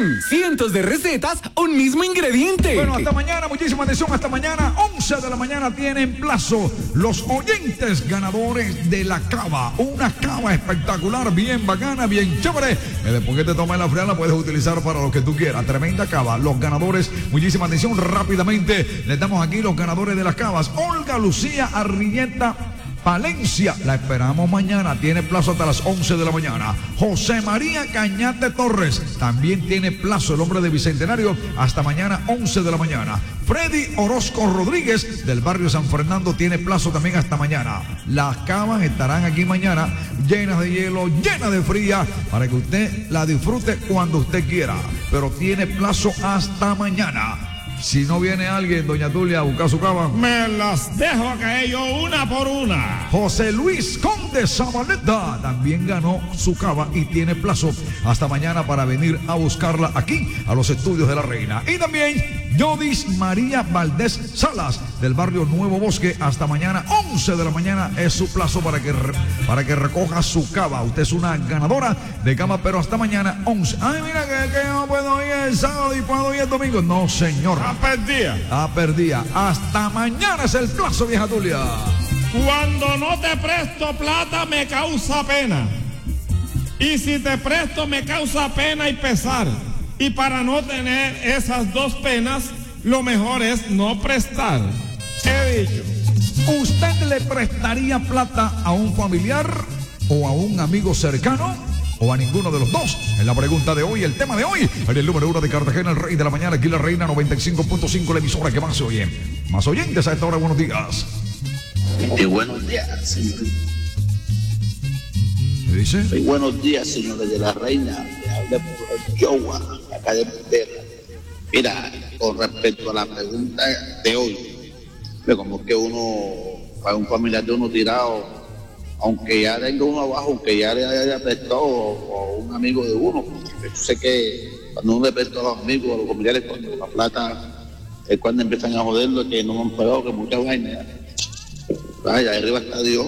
Cientos de recetas, un mismo ingrediente. Bueno, hasta mañana, muchísima atención, hasta mañana, 11 de la mañana tienen plazo los oyentes ganadores de la cava. Una cava espectacular, bien bacana, bien chévere. Después que te tomes la fría la puedes utilizar para lo que tú quieras. Tremenda cava. Los ganadores, muchísima atención, rápidamente les damos aquí los ganadores de las cavas. Olga Lucía Arrieta Palencia, la esperamos mañana, tiene plazo hasta las 11 de la mañana. José María Cañate Torres, también tiene plazo, el hombre de Bicentenario, hasta mañana 11 de la mañana. Freddy Orozco Rodríguez, del barrio San Fernando, tiene plazo también hasta mañana. Las cavas estarán aquí mañana, llenas de hielo, llenas de fría, para que usted la disfrute cuando usted quiera, pero tiene plazo hasta mañana. Si no viene alguien, doña Tulia, a buscar su cava, me las dejo caer yo una por una. José Luis Conde Zabaleta también ganó su cava y tiene plazo hasta mañana para venir a buscarla aquí a los estudios de La Reina. Y también Yodis María Valdés Salas, del barrio Nuevo Bosque, hasta mañana 11 de la mañana es su plazo para que recoja su cava. Usted es una ganadora de cava, pero hasta mañana 11. Ay, mira que no puedo ir el sábado y puedo ir el domingo. No, señor. Perdía. Hasta mañana es el plazo, vieja Tulia. Cuando no te presto plata me causa pena. Y si te presto me causa pena y pesar. Y para no tener esas dos penas, lo mejor es no prestar. He dicho. ¿Usted le prestaría plata a un familiar o a un amigo cercano? ¿O a ninguno de los dos? Es la pregunta de hoy, el tema de hoy. En el número 1 de Cartagena, el rey de la mañana, aquí La Reina 95.5, la emisora que más se oye. Más oyentes a esta hora, buenos días. Y buenos días, señores. ¿Qué dice? Y buenos días, señores de La Reina. Le habla por Yowa, acá de Montera. Mira, con respecto a la pregunta de hoy, como que uno, para un familiar de uno tirado, aunque ya tenga uno abajo, aunque ya le haya prestado a un amigo de uno, yo sé que cuando uno le presta a los amigos, a los familiares, cuando la plata es cuando empiezan a joderlo, que no me han pagado, que mucha vaina. Vaya, arriba está Dios.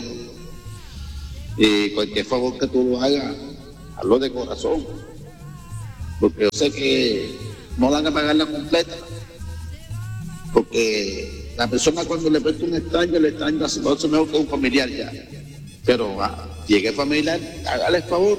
Y cualquier favor que tú lo hagas, hazlo de corazón. Porque yo sé que no van a pagar la completa. Porque la persona cuando le presta un extraño, el extraño hace mejor que un familiar ya. Pero llegue familiar, hágale el favor.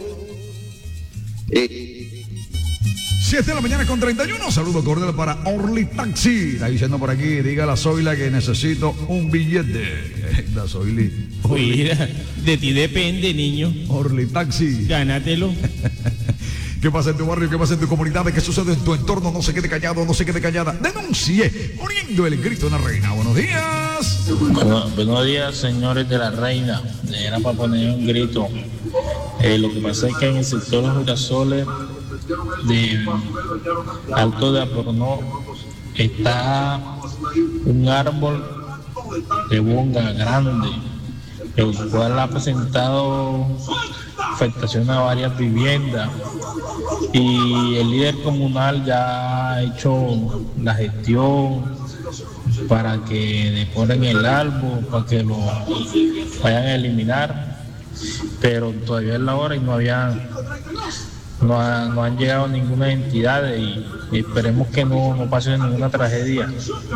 7 de la mañana con 31. Saludo cordial para Orly Taxi. Está diciendo por aquí, diga a la Zoila que necesito un billete. La Zoili. Mira, de ti depende, niño. Orly Taxi. Gánatelo. ¿Qué pasa en tu barrio? ¿Qué pasa en tu comunidad? ¿Qué sucede en tu entorno? No se quede callado, no se quede callada. Denuncie, poniendo el grito en La Reina. Buenos días. Buenos días, señores de La Reina. Era para poner un grito. Lo que pasa es que en el sector de los girasoles de Alto de Apornó está un árbol de bonga grande, el cual ha presentado afectación a varias viviendas, y el líder comunal ya ha hecho la gestión para que deponen el árbol, para que lo vayan a eliminar, pero todavía es la hora y no han llegado ninguna entidad, y esperemos que no pase ninguna tragedia.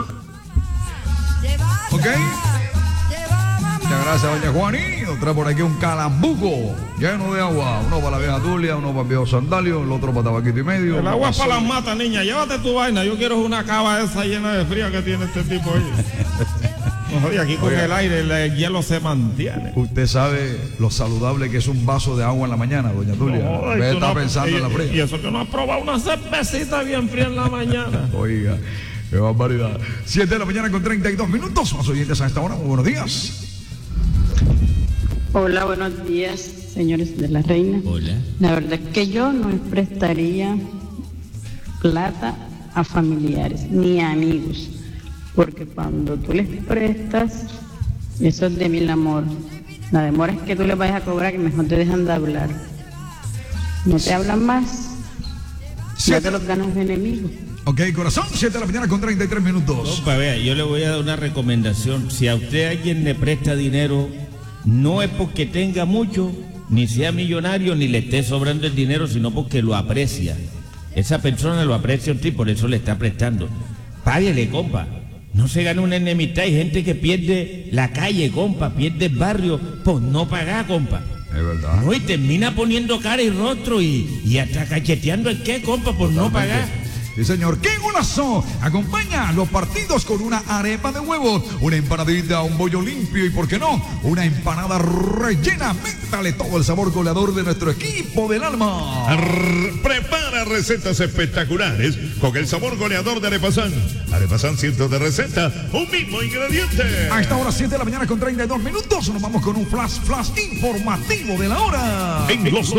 Ok. Muchas gracias, doña Juaní. Nos trae por aquí un calambuco lleno de agua. Uno para la vieja Tulia, uno para el viejo Sandalio, el otro para tabaquito y medio. El agua es para las matas, niña. Llévate tu vaina. Yo quiero una cava esa llena de fría que tiene este tipo ahí. No, y aquí con el aire el hielo se mantiene. Usted sabe lo saludable que es un vaso de agua en la mañana, doña Tulia. No, usted está pensando en la fría. Y eso que no has probado una cervecita bien fría en la mañana. Oiga, qué barbaridad. 7 de la mañana con 32 minutos. Más oyentes a esta hora. Muy buenos días. Hola, buenos días, señores de La Reina. Hola. La verdad es que yo no prestaría plata a familiares ni a amigos, porque cuando tú les prestas, eso es de mil amor. La demora es que tú les vayas a cobrar, que mejor te dejan de hablar. No te hablan más, ya te los ganas de enemigos. Ok, corazón, 7 de la mañana con 33 minutos. Compa, vea, yo le voy a dar una recomendación. Si a usted alguien le presta dinero, no es porque tenga mucho, ni sea millonario, ni le esté sobrando el dinero, sino porque lo aprecia. Esa persona lo aprecia a usted y por eso le está prestando. Páguele, compa. No se gana una enemistad. Hay gente que pierde la calle, compa, pierde el barrio por no pagar, compa. Es verdad. No, y termina poniendo cara y rostro y hasta cacheteando el qué, compa, por no pagar. Sí, señor. ¡Qué golazo! Acompaña los partidos con una arepa de huevo, una empanadita, un bollo limpio y, ¿por qué no?, una empanada rellena. Métale todo el sabor goleador de nuestro equipo del alma. Prepara recetas espectaculares con el sabor goleador de Arepasán. Arepasán, cientos de recetas, un mismo ingrediente. A esta hora 7 de la mañana con 32 minutos nos vamos con un flash informativo de la hora. En los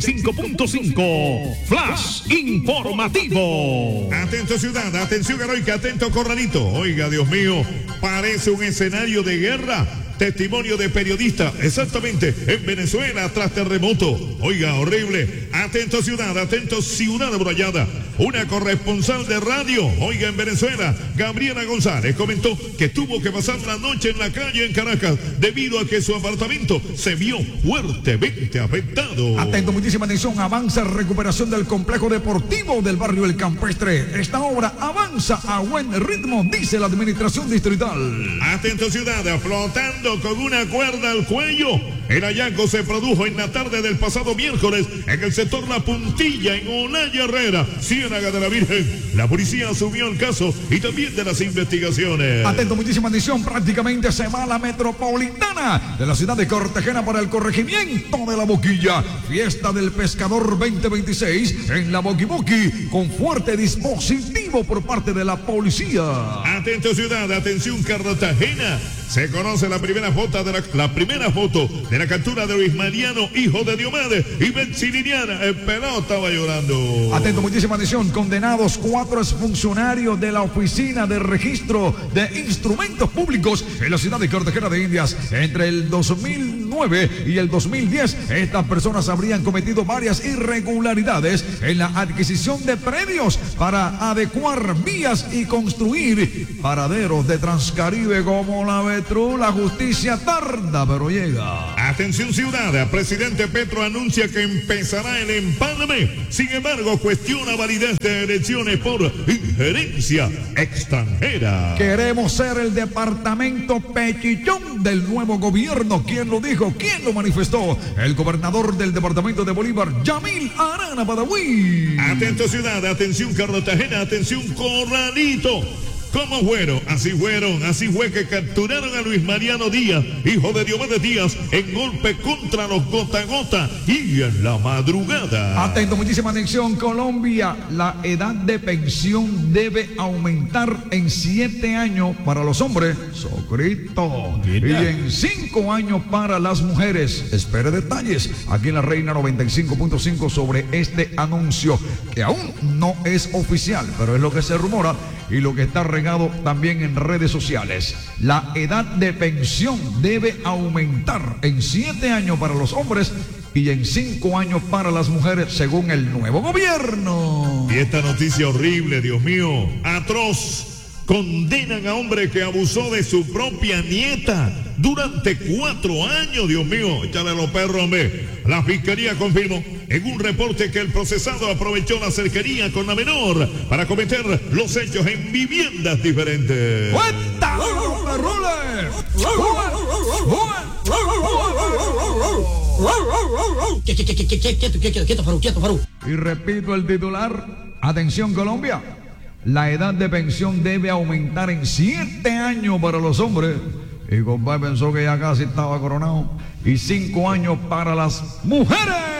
95.5, Flash Informativo. Atento ciudad, atención heroica, atento corralito. Oiga, Dios mío, parece un escenario de guerra. Testimonio de periodista, exactamente, en Venezuela tras terremoto. Oiga, horrible. Atento ciudad amurallada. Una corresponsal de radio, oiga, en Venezuela, Gabriela González, comentó que tuvo que pasar la noche en la calle en Caracas debido a que su apartamento se vio fuertemente afectado. Atento, muchísima atención, avanza recuperación del complejo deportivo del barrio El Campestre. Esta obra avanza a buen ritmo, dice la administración distrital. Atento ciudad, flotando con una cuerda al cuello. El hallazgo se produjo en la tarde del pasado miércoles en el sector La Puntilla, en Olaya Herrera, Ciénaga de la Virgen. La policía asumió el caso y también de las investigaciones. Atento, muchísima atención, prácticamente se va la metropolitana de la ciudad de Cartagena para el corregimiento de La Boquilla. Fiesta del Pescador 2026 en La Boqui, con fuerte dispositivo por parte de la policía. Atento ciudad, atención Cartagena. Se conoce la primera foto de la captura de Luis Mariano, hijo de Diomedes, y Betsy Liliana. El pelado estaba llorando. Atento, muchísima atención. Condenados 4 exfuncionarios de la Oficina de Registro de Instrumentos Públicos en la ciudad de Cartagena de Indias. Entre el 2009 y el 2010, estas personas habrían cometido varias irregularidades en la adquisición de predios para adecuar vías y construir paraderos de Transcaribe como la la justicia tarda, pero llega. Atención ciudad, presidente Petro anuncia que empezará el empalme. Sin embargo, cuestiona validez de elecciones por injerencia extranjera. Queremos ser el departamento pechichón del nuevo gobierno. ¿Quién lo dijo? ¿Quién lo manifestó? El gobernador del departamento de Bolívar, Yamil Arana Badawi. Atento ciudad, atención Cartagena, atención Corralito. ¿Cómo fueron? Así fue que capturaron a Luis Mariano Díaz, hijo de Diomedes Díaz, en golpe contra los Gota Gota y en la madrugada. Atento, muchísima atención, Colombia. La edad de pensión debe aumentar en 7 años para los hombres, socrito, y en 5 años para las mujeres. Espere detalles aquí en La Reina 95.5 sobre este anuncio, que aún no es oficial, pero es lo que se rumora y lo que está regado también en redes sociales. La edad de pensión debe aumentar en 7 años para los hombres y en 5 años para las mujeres, según el nuevo gobierno. Y esta noticia horrible, Dios mío, atroz. Condenan a hombre que abusó de su propia nieta durante 4 años, Dios mío. Échale a los perros, hombre. La fiscalía confirmó en un reporte que el procesado aprovechó la cercanía con la menor para cometer los hechos en viviendas diferentes. ¡Cuéntale los perrones! Quieto, Farú. Y repito el titular. Atención, Colombia. La edad de pensión debe aumentar en 7 años para los hombres. Y compadre pensó que ya casi estaba coronado. Y 5 años para las mujeres.